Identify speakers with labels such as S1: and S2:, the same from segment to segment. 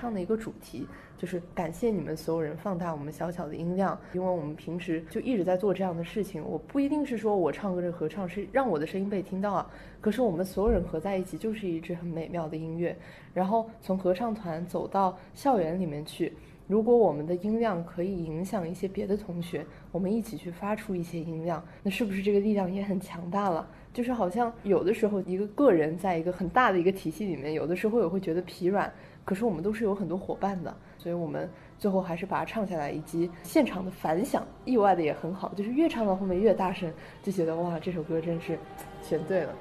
S1: 唱的一个主题，就是感谢你们所有人放大我们小小的音量，因为我们平时就一直在做这样的事情。我不一定是说我唱歌这合唱是让我的声音被听到啊，可是我们所有人合在一起就是一支很美妙的音乐。然后从合唱团走到校园里面去，如果我们的音量可以影响一些别的同学，我们一起去发出一些音量，那是不是这个力量也很强大了？就是好像有的时候一个个人在一个很大的一个体系里面，有的时候也会觉得疲软，可是我们都是有很多伙伴的，所以我们最后还是把它唱下来，以及现场的反响意外的也很好，就是越唱到后面越大声，就觉得哇，这首歌真是选对了。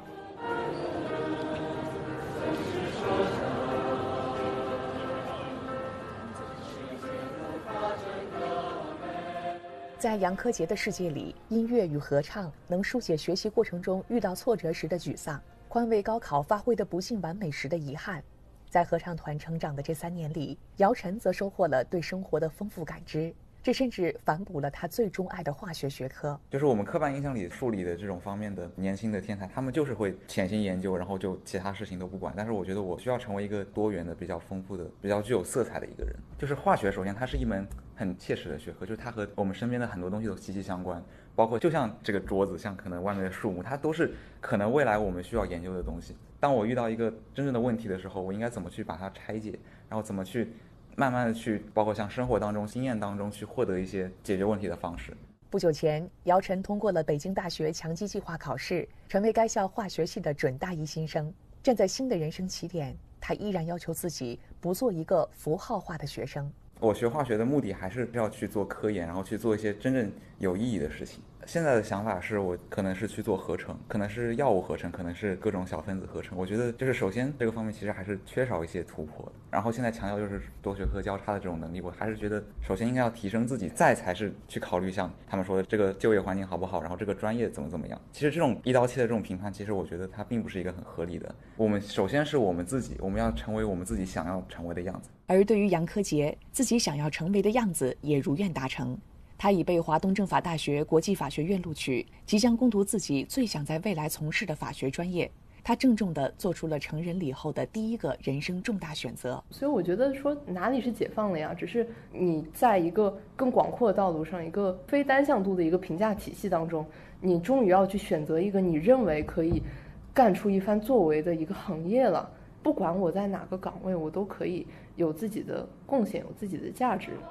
S2: 在杨科杰的世界里，音乐与合唱能书写学习过程中遇到挫折时的沮丧，宽慰高考发挥的不尽完美时的遗憾。在合唱团成长的这3年里，姚晨则收获了对生活的丰富感知，这甚至反哺了他最钟爱的化学学科。
S3: 就是我们刻板印象里树立的这种方面的年轻的天才，他们就是会潜心研究，然后就其他事情都不管。但是我觉得我需要成为一个多元的、比较丰富的、比较具有色彩的一个人。就是化学，首先它是一门很切实的学科，就是它和我们身边的很多东西都息息相关，包括就像这个桌子，像可能外面的树木，它都是可能未来我们需要研究的东西。当我遇到一个真正的问题的时候，我应该怎么去把它拆解，然后怎么去慢慢的去，包括像生活当中、经验当中去获得一些解决问题的方式。
S2: 不久前，姚晨通过了北京大学强基计划考试，成为该校化学系的准大一新生。站在新的人生起点，他依然要求自己不做一个符号化的学生。
S3: 我学化学的目的还是要去做科研，然后去做一些真正有意义的事情。现在的想法是我可能是去做合成，可能是药物合成，可能是各种小分子合成。我觉得就是首先这个方面其实还是缺少一些突破的。然后现在强调就是多学科交叉的这种能力，我还是觉得首先应该要提升自己，再才是去考虑像他们说的这个就业环境好不好，然后这个专业怎么样。其实这种一刀切的这种评判，其实我觉得它并不是一个很合理的。我们首先是我们自己，我们要成为我们自己想要成为的样子。
S2: 而对于杨科杰，自己想要成为的样子也如愿达成。他已被华东政法大学国际法学院录取，即将攻读自己最想在未来从事的法学专业。他郑重地做出了成人礼后的第一个人生重大选择。
S1: 所以我觉得说哪里是解放了呀，只是你在一个更广阔的道路上，一个非单向度的一个评价体系当中，你终于要去选择一个你认为可以干出一番作为的一个行业了。不管我在哪个岗位，我都可以有自己的贡献，有自己的价值。